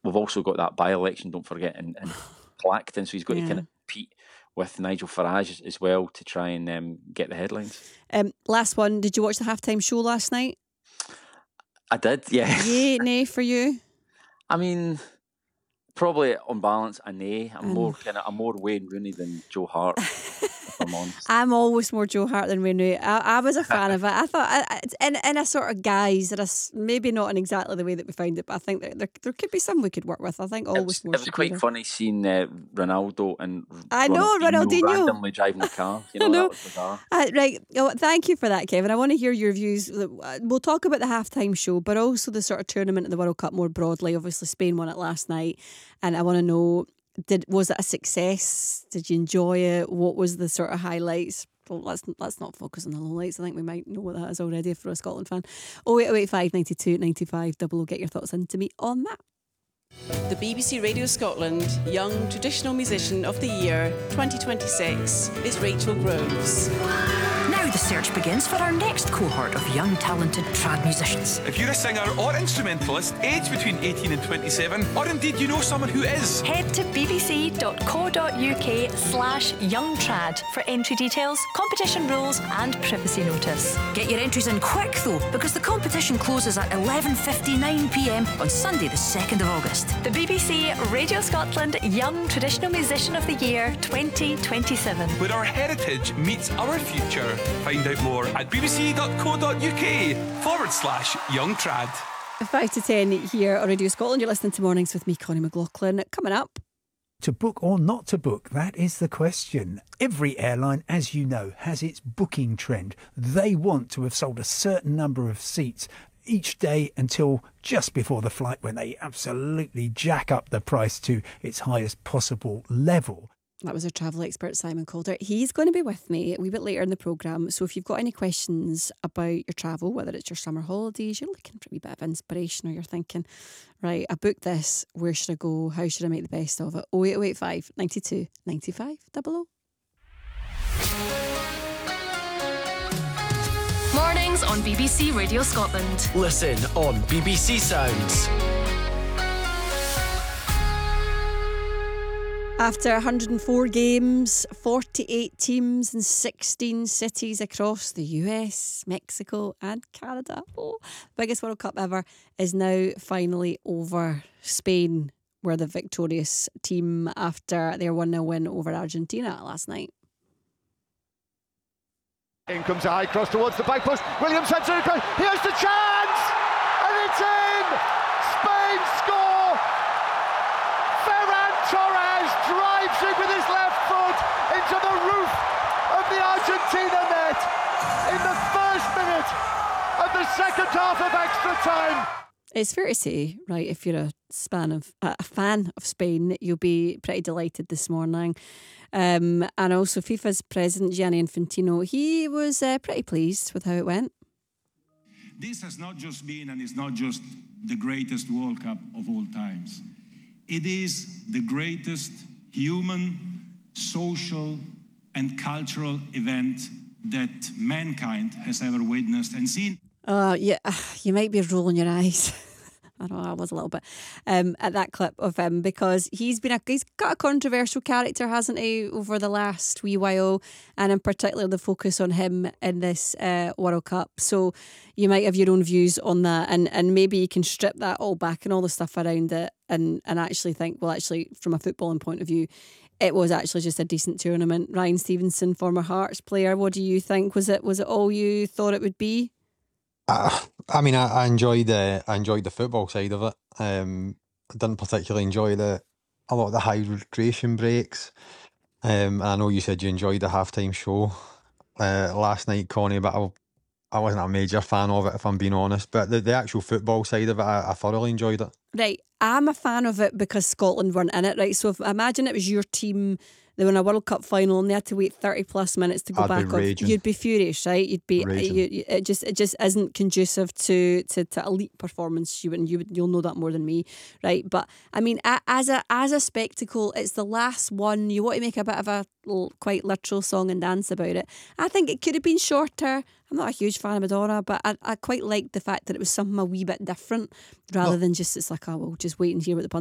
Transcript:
we've also got that by-election, don't forget, in Clacton, so he's got to kind of compete with Nigel Farage as well to try and get the headlines. Last one, did you watch the halftime show last night? I did, yeah. Yay, nay for you? I mean, probably on balance, a nay. I'm more Wayne Rooney than Joe Hart, if I'm honest. I'm always more Joe Hart than Wayne Rooney. I was a fan of it. I thought, in a sort of guise, maybe not in exactly the way that we found it, but I think that there could be some we could work with. I think always more. It was quite funny seeing Ronaldo and Ronaldinho randomly driving the car. You know, that was bizarre. Right. Oh, thank you for that, Kevin. I want to hear your views. We'll talk about the halftime show, but also the sort of tournament of the World Cup more broadly. Obviously, Spain won it last night, and I want to know, was it a success? Did you enjoy it? What was the sort of highlights? Well, let's not focus on the lowlights. I think we might know what that is already for a Scotland fan. 08085 92 95 00. Get your thoughts into me on that. The BBC Radio Scotland Young Traditional Musician of the Year 2026 is Rachel Groves. Now the search begins for our next cohort of young talented trad musicians. If you're a singer or instrumentalist aged between 18 and 27, or indeed you know someone who is, head to bbc.co.uk/youngtrad for entry details, competition rules and privacy notice. Get your entries in quick though, because the competition closes at 11:59pm on Sunday the 2nd of August. The BBC Radio Scotland Young Traditional Musician of the Year 2027. where our heritage meets our future. Find out more at bbc.co.uk/youngtrad. 5 to 10 here on Radio Scotland. You're listening to Mornings with me, Connie McLaughlin. Coming up. To book or not to book, that is the question. Every airline, as you know, has its booking trend. They want to have sold a certain number of seats each day until just before the flight, when they absolutely jack up the price to its highest possible level. That was our travel expert, Simon Calder. He's going to be with me a wee bit later in the programme. So if you've got any questions about your travel, whether it's your summer holidays, you're looking for a wee bit of inspiration, or you're thinking, right, I booked this, where should I go? How should I make the best of it? 08085 92 95 00. Mornings on BBC Radio Scotland. Listen on BBC Sounds. After 104 games, 48 teams in 16 cities across the US, Mexico and Canada, biggest World Cup ever, is now finally over. Spain were the victorious team after their 1-0 win over Argentina last night. In comes a high cross towards the back post. Williams heads it across. Here's the chance! And it's in! Spain score! Ferran Torres drives it with his left foot into the roof of the Argentina net in the first minute of the second half of extra time. It's fair to say, right, if you're a fan of Spain, you'll be pretty delighted this morning. And also FIFA's president, Gianni Infantino, he was pretty pleased with how it went. This has not just been, and it's not just the greatest World Cup of all times. It is the greatest human, social, and cultural event that mankind has ever witnessed and seen. Yeah, you might be rolling your eyes. I know I was a little bit at that clip of him, because he's got a controversial character, hasn't he, over the last wee while, and in particular the focus on him in this World Cup. So you might have your own views on that, and maybe you can strip that all back and all the stuff around it, and actually think, well, actually from a footballing point of view, it was actually just a decent tournament. Ryan Stevenson, former Hearts player, what do you think? Was it all you thought it would be? I mean, I enjoyed the football side of it. I didn't particularly enjoy a lot of the hydration breaks. And I know you said you enjoyed the halftime show last night, Connie, but I wasn't a major fan of it, if I'm being honest. But the actual football side of it, I thoroughly enjoyed it. Right, I'm a fan of it because Scotland weren't in it, right? So imagine it was your team, they were in a World Cup final and they had to wait 30 plus minutes to go back off. You'd be furious, right? You'd be it just isn't conducive to elite performance. You'll know that more than me, right? But I mean, as a spectacle, it's the last one. You want to make a bit of a quite literal song and dance about it. I think it could have been shorter. I'm not a huge fan of Madonna, but I quite liked the fact that it was something a wee bit different rather than just, it's like, oh, we'll just wait and hear what the